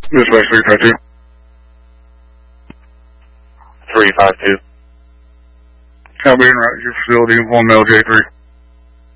Dispatch 352. 352. Copy and route your facility, inform LJ3.